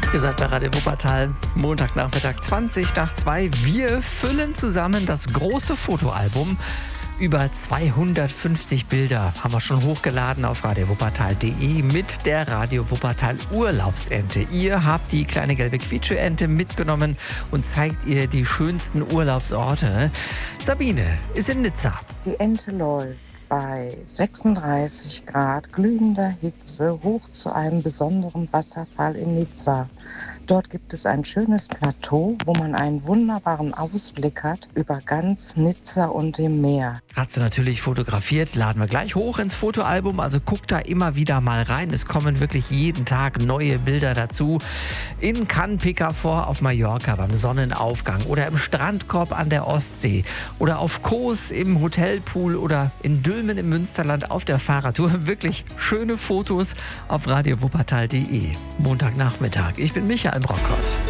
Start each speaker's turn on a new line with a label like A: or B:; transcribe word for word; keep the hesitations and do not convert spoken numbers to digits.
A: Ihr seid bei Radio Wuppertal, Montagnachmittag zwanzig nach zwei. Wir füllen zusammen das große Fotoalbum. Über zweihundertfünfzig Bilder haben wir schon hochgeladen auf radio wuppertal punkt de mit der Radio Wuppertal Urlaubsente. Ihr habt die kleine gelbe Quietscheente mitgenommen und zeigt ihr die schönsten Urlaubsorte. Sabine ist in Nizza.
B: Die Ente läuft bei sechsunddreißig Grad glühender Hitze hoch zu einem besonderen Wasserfall in Nizza. Dort gibt es ein schönes Plateau, wo man einen wunderbaren Ausblick hat über ganz Nizza und dem Meer.
A: Hat sie natürlich fotografiert, laden wir gleich hoch ins Fotoalbum, also guckt da immer wieder mal rein. Es kommen wirklich jeden Tag neue Bilder dazu. In Cannes Picafort auf Mallorca beim Sonnenaufgang oder im Strandkorb an der Ostsee oder auf Kos im Hotelpool oder in Dülmen im Münsterland auf der Fahrradtour. Wirklich schöne Fotos auf radio wuppertal punkt de. Montagnachmittag. Ich bin Michael Brockott.